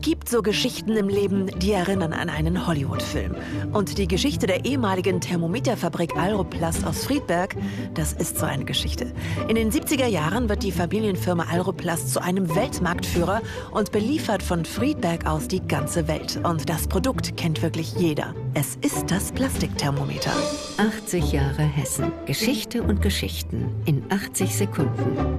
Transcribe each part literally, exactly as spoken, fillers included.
Gibt so Geschichten im Leben, die erinnern an einen Hollywood-Film. Und die Geschichte der ehemaligen Thermometerfabrik Alroplast aus Friedberg, das ist so eine Geschichte. In den siebziger Jahren wird die Familienfirma Alroplast zu einem Weltmarktführer und beliefert von Friedberg aus die ganze Welt. Und das Produkt kennt wirklich jeder. Es ist das Plastikthermometer. achtzig Jahre Hessen. Geschichte und Geschichten in achtzig Sekunden.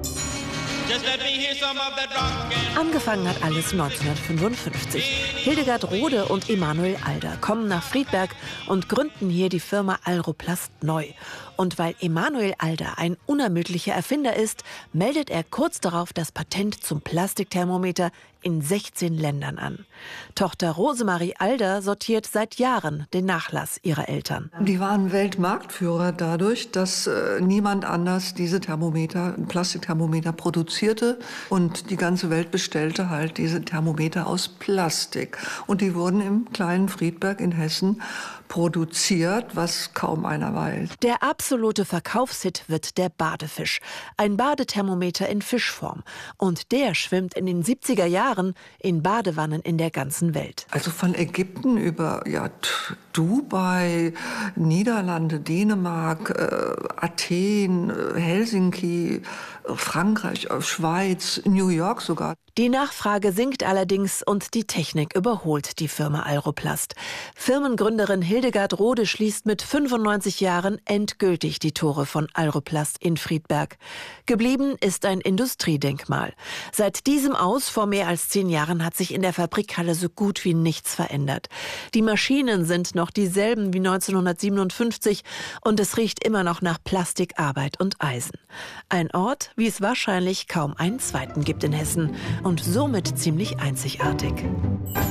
Angefangen hat alles neunzehnhundertfünfundfünfzig. Hildegard Rode und Emanuel Alder kommen nach Friedberg und gründen hier die Firma Alroplast neu. Und weil Emanuel Alder ein unermüdlicher Erfinder ist, meldet er kurz darauf das Patent zum Plastikthermometer in sechzehn Ländern an. Tochter Rosemarie Alder sortiert seit Jahren den Nachlass ihrer Eltern. Die waren Weltmarktführer dadurch, dass äh, niemand anders diese Thermometer, Plastikthermometer produzierte. Und die ganze Welt bestellte halt diese Thermometer aus Plastik. Und die wurden im kleinen Friedberg in Hessen produziert, was kaum einer weiß. Der absolute Verkaufshit wird der Badefisch. Ein Badethermometer in Fischform. Und der schwimmt in den siebziger Jahren in Badewannen in der ganzen Welt. Also von Ägypten über ja, Dubai, Niederlande, Dänemark, äh, Athen, äh, Helsinki, äh, Frankreich, äh, Schweiz, New York sogar. Die Nachfrage sinkt allerdings und die Technik überholt die Firma Alroplast. Firmengründerin Hildegard Rode schließt mit fünfundneunzig Jahren endgültig die Tore von Alroplast in Friedberg. Geblieben ist ein Industriedenkmal. Seit diesem Aus vor mehr als zehn Jahren hat sich in der Fabrikhalle so gut wie nichts verändert. Die Maschinen sind noch dieselben wie neunzehnhundertsiebenundfünfzig und es riecht immer noch nach Plastik, Arbeit und Eisen. Ein Ort, wie es wahrscheinlich kaum einen zweiten gibt in Hessen. Und somit ziemlich einzigartig.